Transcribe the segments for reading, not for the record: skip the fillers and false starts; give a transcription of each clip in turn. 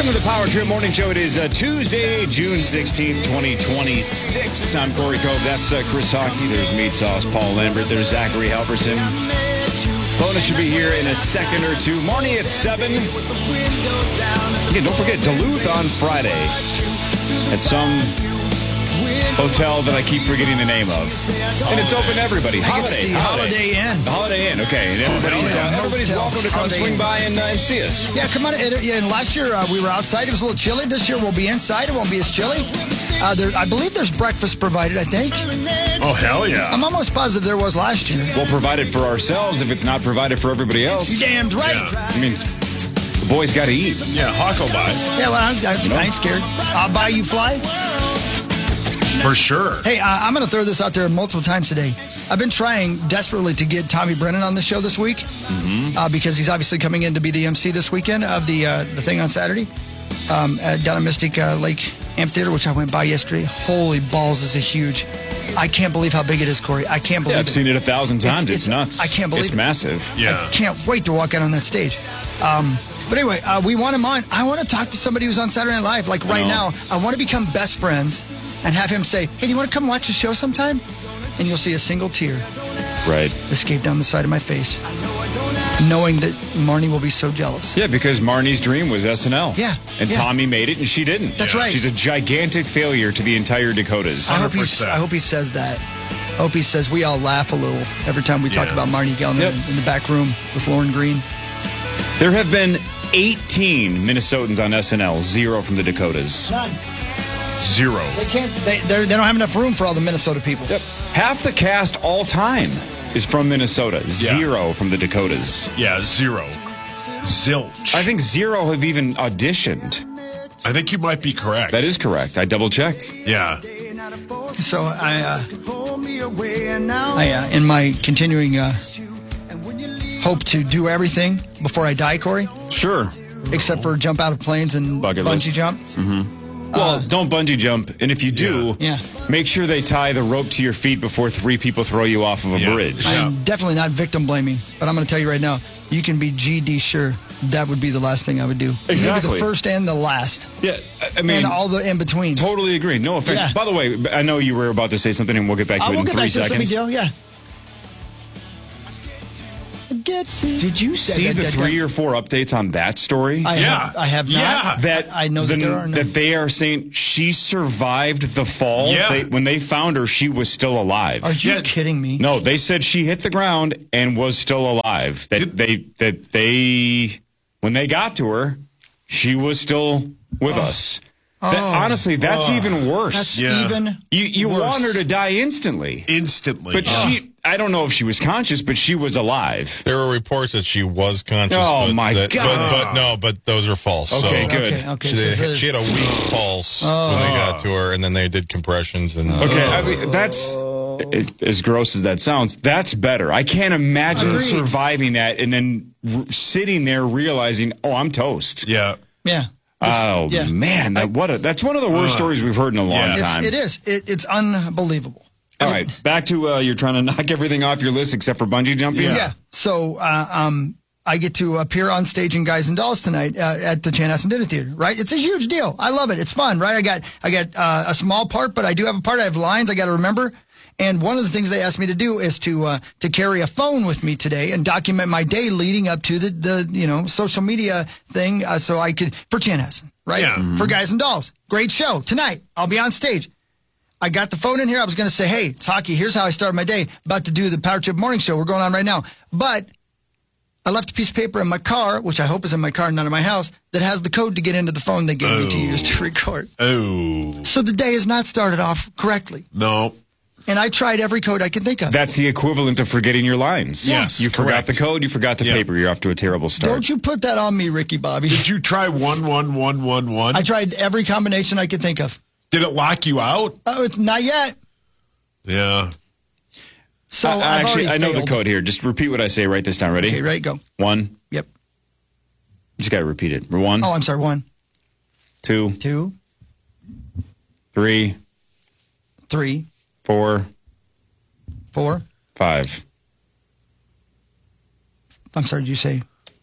Welcome to the Power Trip Morning Show. It is Tuesday, June 16th, 2026. I'm Corey Cove. That's Chris Hockey. There's Meat Sauce, Paul Lambert. There's Zachary Halverson. Bonus should be here in a second or two. Marnie at 7. Again, don't forget Duluth on Friday at some hotel that I keep forgetting the name of. And it's open to everybody. Holiday Inn. The Holiday Inn, okay. And everybody's welcome to come swing by and see us. Yeah, come on. And last year we were outside. It was a little chilly. This year we'll be inside. It won't be as chilly. I believe there's breakfast provided, I think. Oh, hell yeah. I'm almost positive there was last year. We'll provide it for ourselves if it's not provided for everybody else. You damned right. Yeah. I mean, the boys got to eat. Yeah, Hawk will buy. Yeah, well, I ain't scared. I'll buy you fly. For sure. Hey, I'm going to throw this out there multiple times today. I've been trying desperately to get Tommy Brennan on the show this week because he's obviously coming in to be the MC this weekend of the thing on Saturday down at Mystic Lake Amphitheater, which I went by yesterday. Holy balls, is it huge. I can't believe how big it is, Corey. I can't believe it. I've seen it 1,000 times. It's nuts. I can't believe it. It's massive. Yeah. I can't wait to walk out on that stage. But anyway, we want him on. I want to talk to somebody who's on Saturday Night Live. Like right now, I want to become best friends and have him say, hey, do you want to come watch the show sometime? And you'll see a single tear escape down the side of my face, knowing that Marnie will be so jealous. Yeah, because Marnie's dream was SNL. Yeah. And Tommy made it, and she didn't. That's right. She's a gigantic failure to the entire Dakotas. I hope he says that. I hope he says we all laugh a little every time we talk about Marnie Gellner in the back room with Lauren Green. There have been 18 Minnesotans on SNL, 0 from the Dakotas. None. 0. They can't. They don't have enough room for all the Minnesota people. Yep. Half the cast all time is from Minnesota. 0 from the Dakotas. Yeah, 0. Zilch. I think 0 have even auditioned. I think you might be correct. That is correct. I double checked. Yeah. So I in my continuing hope to do everything before I die, Corey, Sure. except for jump out of planes and Bucket list. bungee jump. Well, don't bungee jump. And if you do, make sure they tie the rope to your feet before 3 people throw you off of a bridge. I'm definitely not victim blaming, but I'm going to tell you right now, you can be GD sure that would be the last thing I would do. Exactly. Maybe the first and the last. Yeah, I mean, and all the in-betweens. Totally agree. No offense. Yeah. By the way, I know you were about to say something, and we'll get back to it in 3 seconds. Yeah. Did you see the 3 or 4 updates on that story? I have not. Yeah. That I know that there are. That they are saying she survived the fall. Yeah. When they found her, she was still alive. Are you kidding me? No, they said she hit the ground and was still alive. That they when they got to her, she was still with us. Honestly, that's even worse. That's even You worse. want her to die instantly. But I don't know if she was conscious, but she was alive. There were reports that she was conscious. Oh, my God. But those are false. Okay, so good. Okay. She had a weak pulse when they got to her, and then they did compressions. And I mean, that's as gross as that sounds. That's better. I can't imagine surviving that and then sitting there realizing, oh, I'm toast. Yeah. Man, that's one of the worst stories we've heard in a long time. It is. It's unbelievable. All right, back to you're trying to knock everything off your list except for bungee jumping. Yeah. So I get to appear on stage in Guys and Dolls tonight at the Chanhassen Dinner Theater. Right? It's a huge deal. I love it. It's fun. Right? I got a small part, but I do have a part. I have lines I got to remember. And one of the things they asked me to do is to carry a phone with me today and document my day leading up to the social media thing, so I could for Chanhassen, right? Yeah. For Guys and Dolls. Great show tonight. I'll be on stage. I got the phone in here. I was going to say, hey, it's Hockey. Here's how I start my day. About to do the Power Trip Morning Show. We're going on right now. But I left a piece of paper in my car, which I hope is in my car, not in my house, that has the code to get into the phone they gave me to use to record. Oh. So the day has not started off correctly. No. And I tried every code I could think of. That's the equivalent of forgetting your lines. Yes, You forgot correct. the code, you forgot the paper. You're off to a terrible start. Don't you put that on me, Ricky Bobby. Did you try 11111? I tried every combination I could think of. Did it lock you out? Oh, it's not yet. Yeah. So I know the code here. Just repeat what I say right this time. Ready? Okay, right, go. 1. Yep. Just got to repeat it. 1. Oh, I'm sorry. 1, 2, 2, 3, 3, 4, 4. 5. I'm sorry, did you say?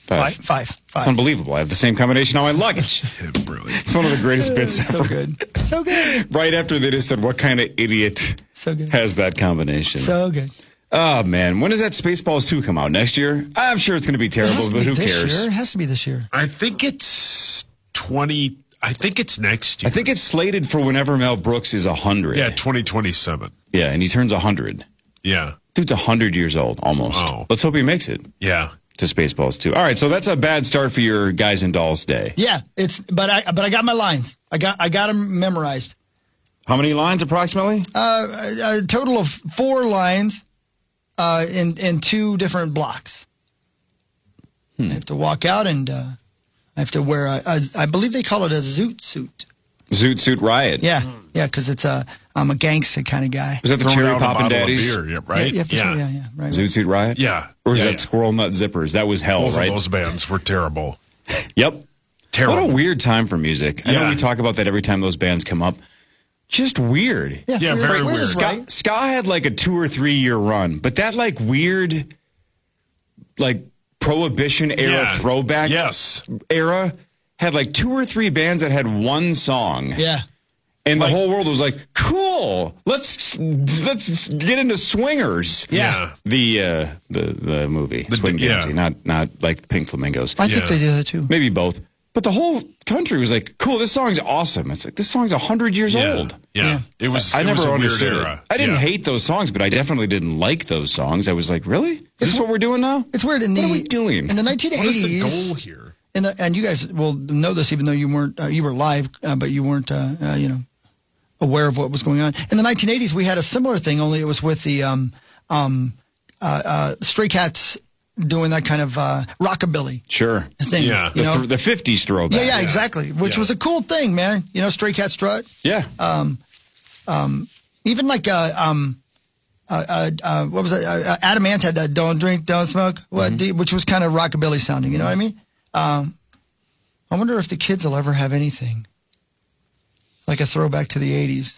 Five. It's unbelievable. I have the same combination on my luggage. Brilliant. It's one of the greatest bits So ever. good. So good. Right after they just said, what kind of idiot So good. has that combination? So good. Oh, man. When does that Spaceballs 2 come out? Next year? I'm sure it's going to be It terrible, has to but be who this cares? year. It has to be this year. I think it's 20. I think it's next year. I think it's slated for whenever Mel Brooks is 100. Yeah, 2027. Yeah, and he turns 100. Yeah. Dude's 100 years old, almost. Wow. Let's hope he makes it Yeah. to Spaceballs 2. All right, so that's a bad start for your Guys and Dolls Day. Yeah, but I got my lines. I got them memorized. How many lines approximately? A total of 4 lines in 2 different blocks. I have to walk out and I have to wear I believe they call it a zoot suit. Zoot Suit Riot. Yeah, because I'm a gangster kind of guy. Was that the Throwing Cherry out a Poppin' bottle of Daddies? beer, yeah, right? Yeah, right. Zoot Suit Riot? Yeah. Or is Yeah, that yeah. Squirrel Nut Zippers? That was hell, Both right? of those bands were terrible. Yep. Terrible. What a weird time for music. I know Yeah. we talk about that every time those bands come up. Just weird. Yeah, very weird. is Ska, right. ska had like a 2 or 3 year run, but that like weird, like Prohibition era Yeah. throwback Yes. era had like 2 or 3 bands that had one song. Yeah. And the Like- whole world was like, cool, let's get into Swingers. Yeah. The movie, Swing yeah. Dancing, not like Pink Flamingos. I think Yeah. they do that too. Maybe both. But the whole country was like, cool, this song's awesome. It's like, this song's 100 years Yeah. old. Yeah. It was. I it was never a weird understood it. era. I didn't Yeah. hate those songs, but I definitely didn't like those songs. I was like, really? Is this what we're doing now? It's weird. What are we doing? In the What is the 1980s, goal here? and you guys will know this even though you weren't you were live, but you weren't aware of what was going on. In the 1980s, we had a similar thing, only it was with the Stray Cats doing that kind of rockabilly Sure. thing. Yeah. you know? The 50s throwback. Yeah, exactly. Which Yeah. was a cool thing, man. You know, Stray Cat Strut. Yeah. Even like what was it? Adam Ant had that "Don't Drink, Don't Smoke," which was kind of rockabilly sounding. You know what I mean? I wonder if the kids will ever have anything like a throwback to the '80s,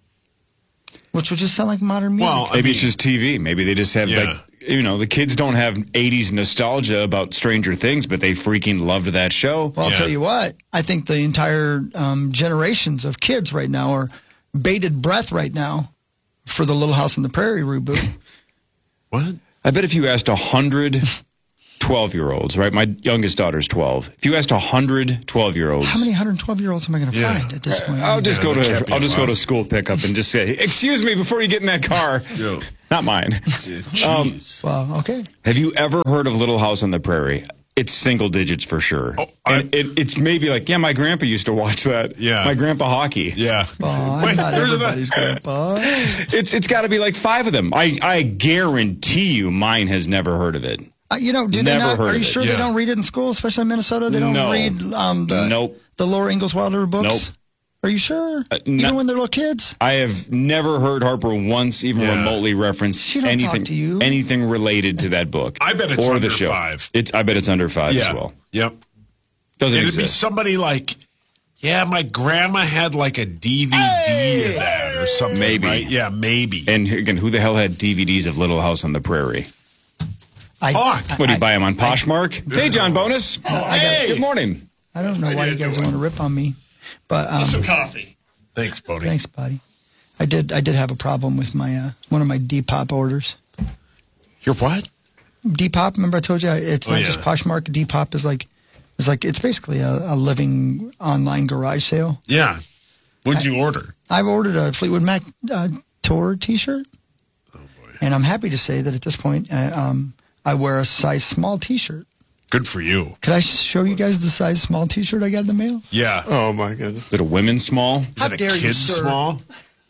which would just sound like modern music. Well, Maybe it's just TV. Maybe they just have, Yeah. like, the kids don't have 80s nostalgia about Stranger Things, but they freaking loved that show. Well, I'll Yeah. tell you what. I think the entire generations of kids right now are bated breath right now for the Little House on the Prairie reboot. What? I bet if you asked 100 12-year-olds, right? My youngest daughter's 12. If you asked 100 12-year-olds, How many 112-year-olds am I going to Yeah. find at this point? I'll just Yeah, go that can't be I'll just go allowed. to school pickup and just say, "Excuse me, before you get in that car." Yeah. Not mine. Jeez. Well, okay. Have you ever heard of Little House on the Prairie? It's single digits for sure. Oh, and it's maybe like, yeah, my grandpa used to watch that. Yeah. My grandpa hockey. Yeah. Oh, I'm Wait, not there's everybody's grandpa. It's got to be like 5 of them. I guarantee you mine has never heard of it. Do they Never not? heard Are of you it. sure Yeah. they don't read it in school, especially in Minnesota? They don't No. read Nope. the Laura Ingalls Wilder books? Nope. Are you sure? no. Even when they're little kids? I have never heard Harper once even Yeah. remotely reference She don't talk anything to you. anything related to that book. I bet it's or under the show. 5. I bet it's under 5 Yeah. as well. Yep. Doesn't It'd be exist. somebody like, yeah, my grandma had like a DVD of that or something. Maybe. Right? Yeah, maybe. And again, who the hell had DVDs of Little House on the Prairie? Fuck. What do you buy them on Poshmark? Hey, John Bonus. Hey. Good morning. I don't know why you guys want to rip on me, but coffee. Thanks, Bodie. thanks, buddy. I did have a problem with my one of my Depop orders. Your what? Depop, remember I told you it's not yeah. just Poshmark. Depop is it's basically a living online garage sale. Yeah. What'd you order? I've ordered a Fleetwood Mac tour T-shirt, Oh, boy. and I'm happy to say that at this point I wear a size small T-shirt. Good for you. Could I show you guys the size small T-shirt I got in the mail? Yeah. Oh my goodness. Is it a women's small? Is How it a dare you, kid's sir. small?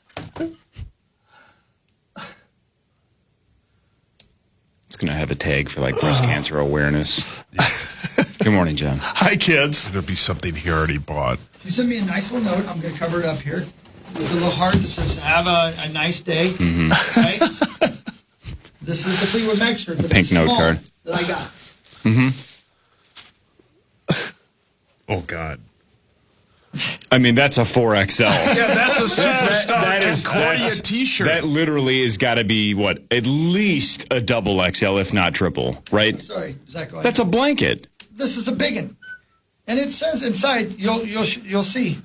It's going to have a tag for like breast cancer awareness. Good morning, John. Hi, kids. It'll be something he already bought. You send me a nice little note. I'm going to cover it up here with a little heart that says, "Have a nice day." Mm-hmm. Right? This is the Fleetwood Mac shirt. The Pink note card. that I got. Oh, God. I mean, that's a 4XL. Yeah, that's a superstar That is- Concordia that's- T-shirt. That literally has got to be, at least a double XL, if not triple, right? Sorry, Zach. Go ahead. That's a blanket. this is a big one. And it says inside, you'll see.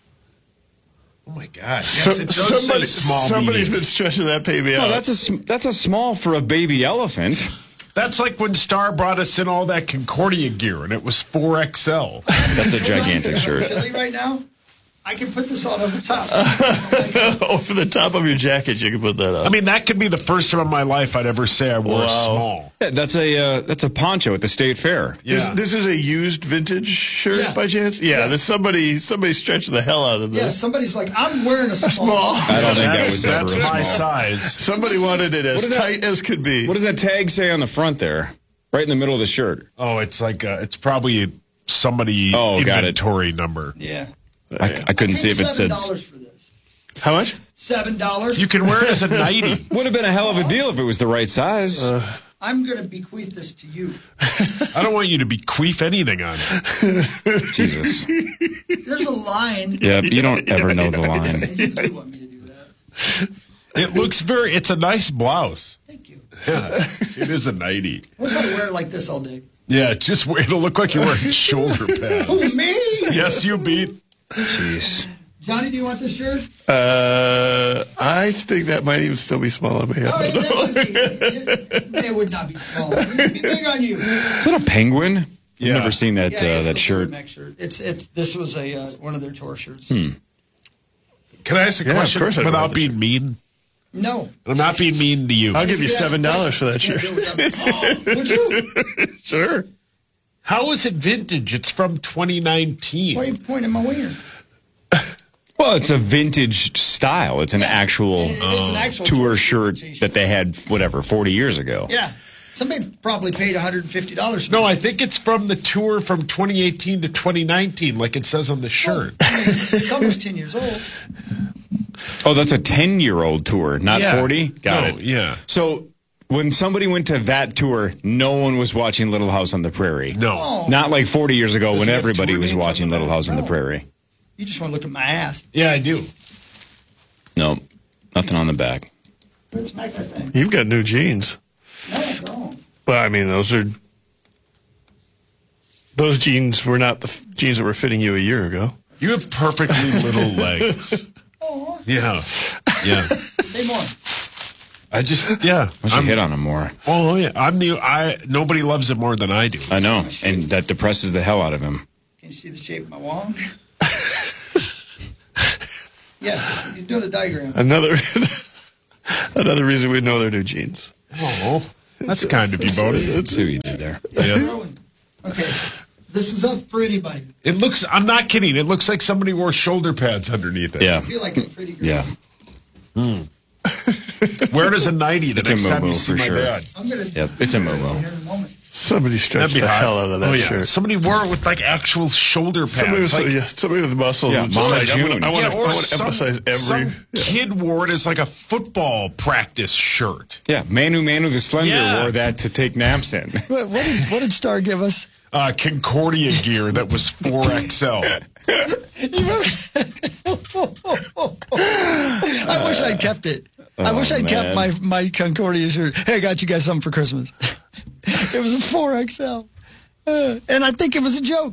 Oh my God! Yes, it does say small. Somebody's medium. been stretching that baby out. No, that's a small for a baby elephant. That's like when Star brought us in all that Concordia gear, and it was 4XL. That's a gigantic shirt. Chilly right now. I can put this on over top. Over the top of your jacket, you can put that on. I mean, that could be the first time in my life I'd ever say I wore a small. Yeah, that's a poncho at the state fair. Yeah. This is a used vintage shirt Yeah. by chance? Yeah, there's somebody stretched the hell out of this. Yeah, somebody's like, I'm wearing a small. I don't think that was ever That's a my small. size. Somebody wanted it as tight as could be. What does that tag say on the front there? Right in the middle of the shirt. Oh, it's like it's probably somebody Oh, got it. inventory number. Yeah. I couldn't see if it said. $7 for this. How much? $7. You can wear it as a nightie. Would have been a hell of a deal if it was the right size. I'm going to bequeath this to you. I don't want you to bequeath anything on it. Jesus. There's a line. Yeah, you don't ever know the line. You do want me to do that. It looks it's a nice blouse. Thank you. Yeah, it is a nightie. What if I wear it like this all day? Yeah, it'll look like you're wearing shoulder pads. Who, me? Yes, you beat. Jeez. Johnny, do you want this shirt? I think that might even still be small on me. Oh, it would not be small. It would be big on you. Is that a penguin? Yeah. I've never seen that Yeah, it's that the shirt. Turtleneck shirt. This was a one of their tour shirts. Can I ask a Yeah, of question course I'd without want being mean? No. I'm not being mean to you. I'll give you $7 for that Can't shirt. do it without- Oh, would you? Sure. How is it vintage? It's from 2019. Why are you pointing my wiener? Well, it's a vintage style. It's an actual, It's an actual tour shirt t-shirt. that they had, 40 years ago. Yeah. Somebody probably paid $150 for No, it. I think it's from the tour from 2018 to 2019, like it says on the shirt. It's almost 10 years old. Oh, that's a 10-year-old tour, not Yeah. 40? Got No, it. yeah. So when somebody went to that tour, no one was watching Little House on the Prairie. No. Not like 40 years ago when it have everybody tour was dates on watching the Little back? House on the No. Prairie. You just want to look at my ass. Yeah, I do. No, nothing on the back. Let's smack that thing. You've got new jeans. No, I don't. Well, I mean, those jeans were not the jeans that were fitting you a year ago. You have perfectly little legs. Oh, Yeah. Yeah. say more. I just, yeah. I should hit on him more. Oh, yeah. Nobody loves it more than I do. I know, and that depresses the hell out of him. Can you see the shape of my wong? Yeah, he's doing a diagram. Another reason we know they're new jeans. Oh, that's kind of you, Bodie. See what you did there. Yeah. Okay, this is up for anybody. It looks, I'm not kidding, it looks like somebody wore shoulder pads underneath it. Yeah, I feel like a pretty girl. yeah. Where does a nightie the It's a next time you Momo see for my sure. dad? I'm gonna. Yep, it's a Momo. Here in a moment. Somebody stretched That'd be the hot. hell out of that Oh, yeah. shirt. Somebody wore it with like actual shoulder pads. Somebody with muscle. Yeah, just Mama like, June. I want to some emphasize every. some kid wore it as like a football practice shirt. Yeah, Manu the Slender Yeah. wore that to take naps in. What did Star give us? Concordia gear that was 4XL. I wish I'd kept it. I wish I'd kept my Concordia shirt. Hey, I got you guys something for Christmas. It was a 4XL. And I think it was a joke.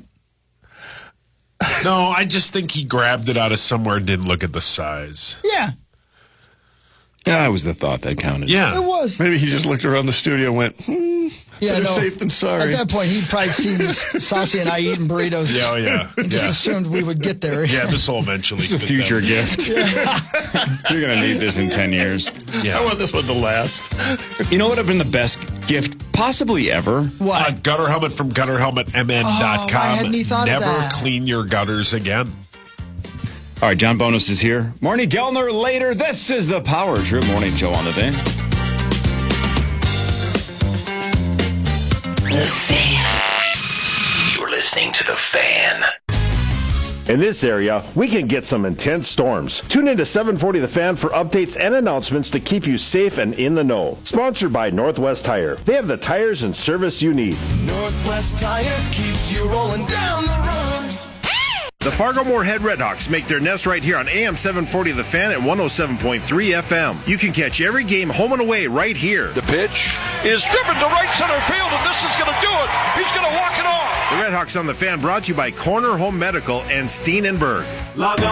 No, I just think he grabbed it out of somewhere and didn't look at the size. Yeah, That was the thought that counted. Yeah. it was. Maybe he just looked around the studio and went, better no. safe than sorry. At that point, he'd probably seen Saucy and I eating burritos. Yeah, oh, yeah. And just Yeah. assumed we would get there. Yeah, this will eventually This is a fit future them. gift. You're going to need this in 10 years. Yeah. I want this one to last. You know what would have been the best gift possibly ever? What? Gutter helmet from gutterhelmetmn.com. why hadn't he thought of Never that? clean your gutters again. All right, John Bonus is here. Marnie Gellner later. This is the Power Trip Morning Show on the Van. The Fan. You're listening to The Fan. In this area, we can get some intense storms. Tune in to 740 The Fan for updates and announcements to keep you safe and in the know. Sponsored by Northwest Tire. They have the tires and service you need. Northwest Tire keeps you rolling down the road. The Fargo-Moorhead Redhawks make their nest right here on AM 740 The Fan at 107.3 FM. You can catch every game home and away right here. The pitch is driven to right center field, and this is going to do it. He's going to walk it off. The Redhawks on The Fan brought to you by Corner Home Medical and Steenenberg. Log on